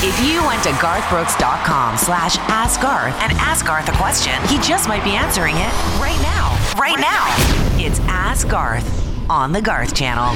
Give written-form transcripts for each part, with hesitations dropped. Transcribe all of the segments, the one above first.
If you went to garthbrooks.com/askgarth and ask Garth a question, he just might be answering it right now. Right now. It's Ask Garth on the Garth Channel.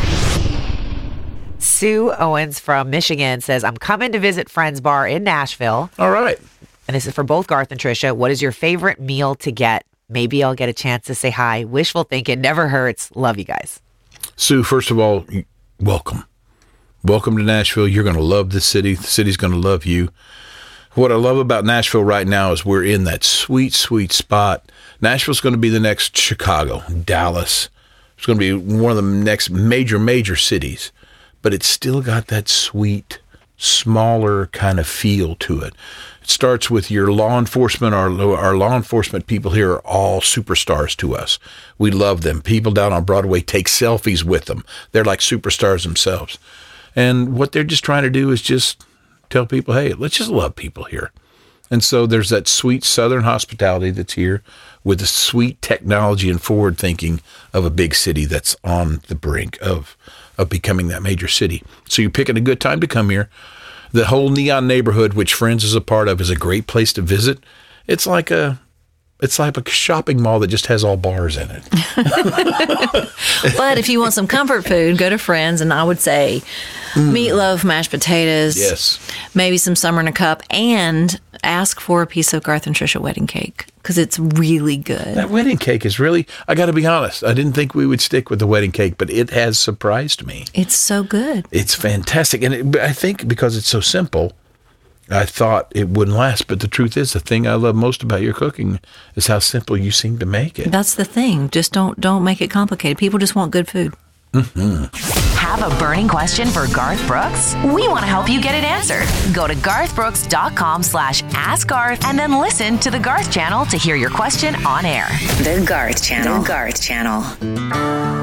Sue Owens from Michigan says, I'm coming to visit Friends Bar in Nashville. All right. And this is for both Garth and Trisha. What is your favorite meal to get? Maybe I'll get a chance to say hi. Wishful thinking never hurts. Love you guys. Sue, first of all, welcome. Welcome to Nashville. You're going to love the city. The city's going to love you. What I love about Nashville right now is we're in that sweet, sweet spot. Nashville's going to be the next Chicago, Dallas. It's going to be one of the next major cities. But it's still got that sweet, smaller kind of feel to it. It starts with your law enforcement. Our law enforcement people here are all superstars to us. We love them. People down on Broadway take selfies with them. They're like superstars themselves. And what they're just trying to do is just tell people, hey, let's just love people here. And so there's that sweet Southern hospitality that's here with the sweet technology and forward thinking of a big city that's on the brink of becoming that major city. So you're picking a good time to come here. The whole Neon neighborhood, which Friends is a part of, is a great place to visit. It's like a shopping mall that just has all bars in it. But if you want some comfort food, go to Friends, and I would say meatloaf, mashed potatoes, yes, maybe some summer in a cup, and ask for a piece of Garth and Trisha wedding cake because it's really good. That wedding cake is really, I got to be honest, I didn't think we would stick with the wedding cake, but it has surprised me. It's so good. It's fantastic. And I think because it's so simple, I thought it wouldn't last, but the truth is, the thing I love most about your cooking is how simple you seem to make it. That's the thing. Just don't make it complicated. People just want good food. Mm-hmm. Have a burning question for Garth Brooks? We want to help you get it answered. Go to garthbrooks.com/askgarth and then listen to the Garth Channel to hear your question on air. The Garth Channel. The Garth Channel.